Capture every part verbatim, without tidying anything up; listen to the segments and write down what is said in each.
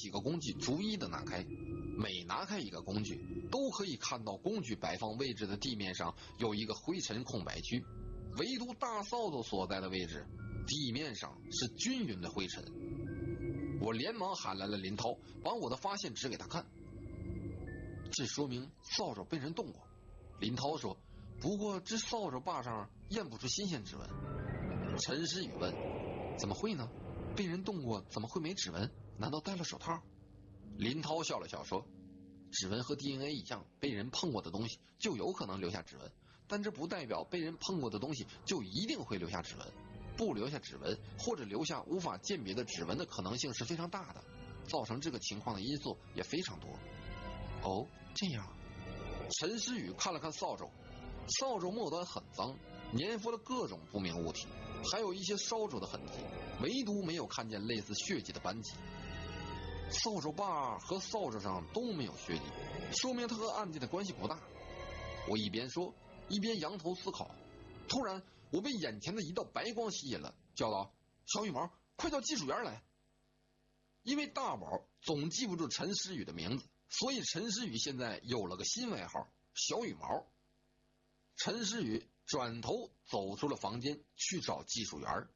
几个工具逐一的拿开，每拿开一个工具，都可以看到工具摆放位置的地面上有一个灰尘空白区，唯独大扫帚所在的位置，地面上是均匀的灰尘。我连忙喊来了林涛，把我的发现指给他看。这说明扫帚被人动过。林涛说，不过这扫帚把上验不出新鲜指纹。陈诗雨问，怎么会呢？被人动过怎么会没指纹？难道戴了手套？林涛笑了笑说，指纹和 D N A 一样，被人碰过的东西就有可能留下指纹，但这不代表被人碰过的东西就一定会留下指纹。不留下指纹或者留下无法鉴别的指纹的可能性是非常大的，造成这个情况的因素也非常多。哦，这样。陈诗雨看了看扫帚，扫帚末端很脏，粘附了各种不明物体，还有一些烧灼的痕迹，唯独没有看见类似血迹的斑迹。扫帚把和扫帚上都没有血迹，说明它和案件的关系不大。我一边说一边仰头思考，突然我被眼前的一道白光吸引了，叫道，小羽毛，快叫技术员来。因为大宝总记不住陈诗雨的名字，所以陈诗雨现在有了个新外号，小羽毛。陈诗雨转头走出了房间，去找技术员。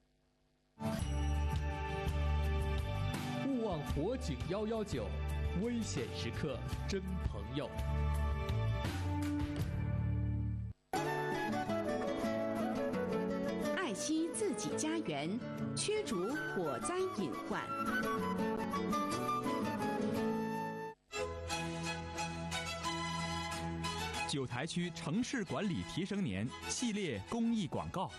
勿忘火警一一九，危险时刻真朋友。 爱惜自己家园，驱逐火灾隐患。 九台区城市管理提升年系列公益广告。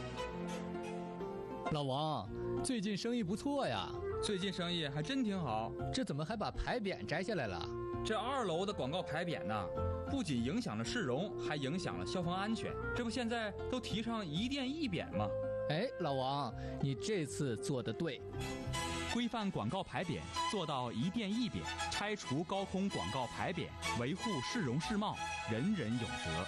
老王，最近生意不错呀。 最近生意还真挺好。 这怎么还把牌匾摘下来了？ 这二楼的广告牌匾呢，不仅影响了市容，还影响了消防安全。这不现在都提倡一店一匾吗？ 哎，老王，你这次做得对。 规范广告牌匾，做到一店一匾，拆除高空广告牌匾，维护市容市貌，人人有责。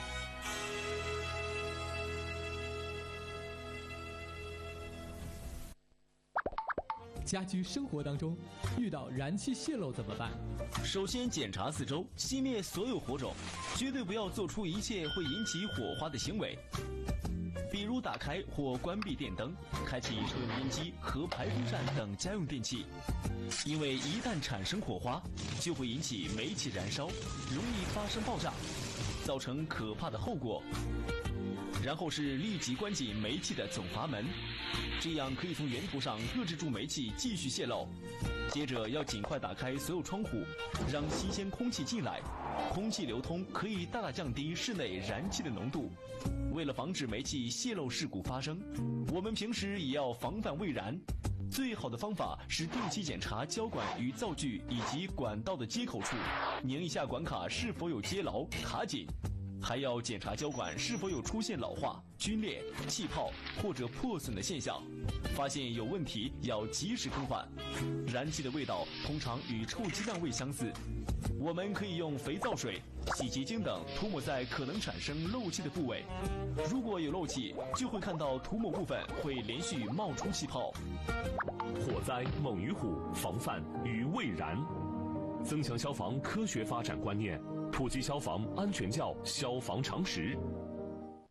家居生活当中遇到燃气泄漏怎么办？ 首先检查四周，熄灭所有火种，绝对不要做出一切会引起火花的行为，比如打开或关闭电灯，开启抽油烟机和排风扇等家用电器，因为一旦产生火花，就会引起煤气燃烧，容易发生爆炸，造成可怕的后果。然后是立即关紧煤气的总阀门，这样可以从源头上遏制住煤气继续泄漏。接着要尽快打开所有窗户，让新鲜空气进来，空气流通可以大大降低室内燃气的浓度。为了防止煤气泄漏事故发生，我们平时也要防范未燃。最好的方法是定期检查胶管与灶具以及管道的接口处，拧一下管卡是否有接牢卡紧，还要检查胶管是否有出现老化、皲裂、气泡或者破损的现象，发现有问题要及时更换。燃气的味道通常与臭鸡蛋味相似，我们可以用肥皂水、洗洁精等涂抹在可能产生漏气的部位，如果有漏气，就会看到涂抹部分会连续冒出气泡。 火灾猛于虎，防范于未然。增强消防科学发展观念，普及消防安全教消防常识，